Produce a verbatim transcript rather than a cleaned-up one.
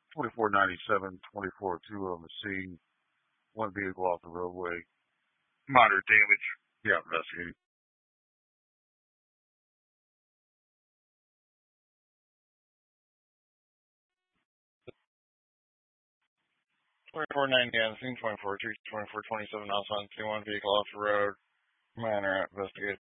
twenty-four ninety-seven, twenty-four oh two on the scene. One vehicle off the roadway. Moderate damage. Yeah, investigating. twenty-four ninety on the scene, twenty-four two, twenty-four twenty-seven also on scene, one vehicle off the road. Minor investigate.